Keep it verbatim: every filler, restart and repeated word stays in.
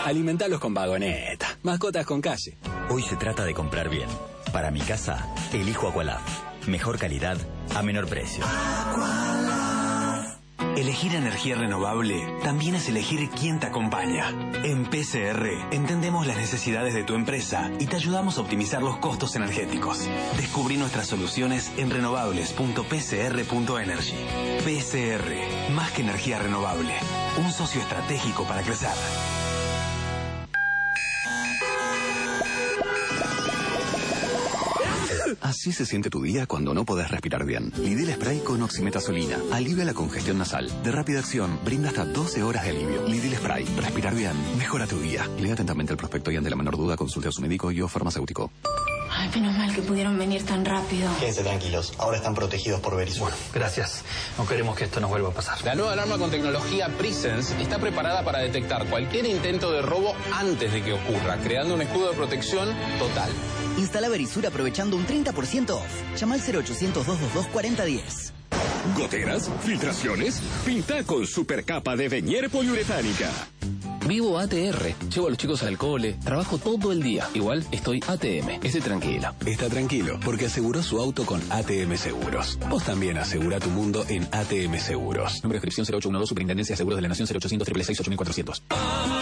Alimentalos con Vagoneta. Mascotas con calle. Hoy se trata de comprar bien. Para mi casa, elijo Aqualab. Mejor calidad a menor precio. Elegir energía renovable también es elegir quién te acompaña. En P C R entendemos las necesidades de tu empresa y te ayudamos a optimizar los costos energéticos. Descubrí nuestras soluciones en renovables punto p c r punto energy. P C R, más que energía renovable, un socio estratégico para crecer. Así se siente tu día cuando no podés respirar bien. Lidl Spray con oximetazolina. Alivia la congestión nasal. De rápida acción, brinda hasta doce horas de alivio. Lidl Spray. Respirar bien. Mejora tu día. Lea atentamente el prospecto y ante la menor duda consulte a su médico y o farmacéutico. Ay, menos mal que pudieron venir tan rápido. Quédense tranquilos. Ahora están protegidos por Verisur. Bueno, gracias. No queremos que esto nos vuelva a pasar. La nueva alarma con tecnología Presence está preparada para detectar cualquier intento de robo antes de que ocurra, creando un escudo de protección total. Instala Verisur aprovechando un treinta por ciento off. Llama al cero ochocientos, doscientos veintidós, cuarenta diez. ¿Goteras? ¿Filtraciones? Pinta con supercapa de Venier poliuretánica. Vivo A T R, llevo a los chicos al cole, trabajo todo el día. Igual estoy A T M, esté tranquila. Está tranquilo, porque aseguró su auto con A T M Seguros. Vos también asegura tu mundo en A T M Seguros. Número de inscripción cero ocho uno dos, Superintendencia de Seguros de la Nación cero ochocientos, seiscientos sesenta y seis, ocho mil cuatrocientos.